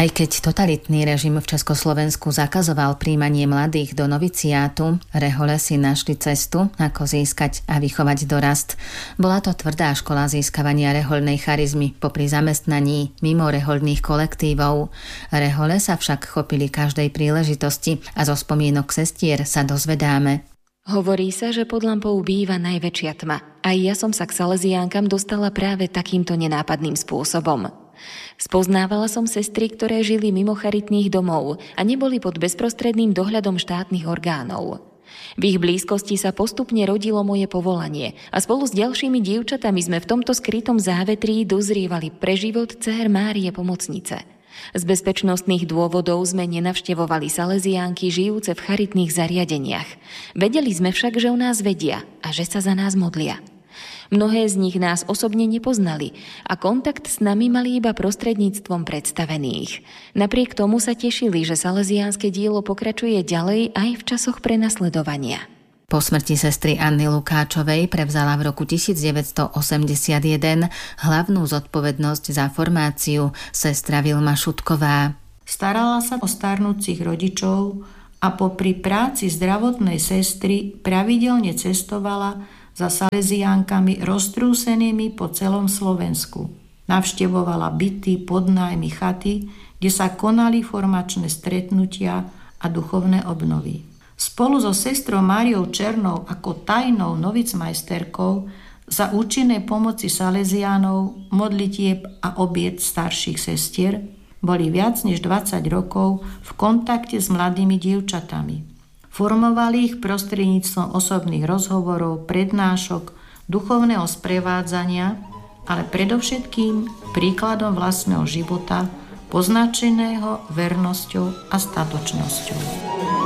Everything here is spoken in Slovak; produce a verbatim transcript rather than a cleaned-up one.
Aj keď totalitný režim v Československu zakazoval príjmanie mladých do noviciátu, rehole si našli cestu, ako získať a vychovať dorast. Bola to tvrdá škola získavania rehoľnej charizmy popri zamestnaní mimo rehoľných kolektívov. Rehole sa však chopili každej príležitosti a zo spomienok sestier sa dozvedáme. Hovorí sa, že pod lampou býva najväčšia tma. Aj ja som sa k saleziánkam dostala práve takýmto nenápadným spôsobom. Spoznávala som sestry, ktoré žili mimo charitných domov a neboli pod bezprostredným dohľadom štátnych orgánov. V ich blízkosti sa postupne rodilo moje povolanie a spolu s ďalšími dievčatami sme v tomto skrytom závetrí dozrievali pre život dcér Márie Pomocnice. Z bezpečnostných dôvodov sme nenavštevovali saleziánky žijúce v charitných zariadeniach. Vedeli sme však, že o nás vedia a že sa za nás modlia. Mnohé z nich nás osobne nepoznali a kontakt s nami mali iba prostredníctvom predstavených. Napriek tomu sa tešili, že saleziánske dielo pokračuje ďalej aj v časoch prenasledovania. Po smrti sestry Anny Lukáčovej prevzala v roku devätnásťstoosemdesiatjeden hlavnú zodpovednosť za formáciu sestra Vilma Šutková. Starala sa o starnúcich rodičov a popri práci zdravotnej sestry pravidelne cestovala za saleziánkami roztrúsenými po celom Slovensku. Navštevovala byty, podnájmy, chaty, kde sa konali formačné stretnutia a duchovné obnovy. Spolu so sestrou Máriou Černou ako tajnou novicmajsterkou za účinnej pomoci saleziánov, modlitieb a obiet starších sestier boli viac než dvadsať rokov v kontakte s mladými dievčatami. Formovali ich prostredníctvom osobných rozhovorov, prednášok, duchovného sprevádzania, ale predovšetkým príkladom vlastného života, poznačeného vernosťou a statočnosťou.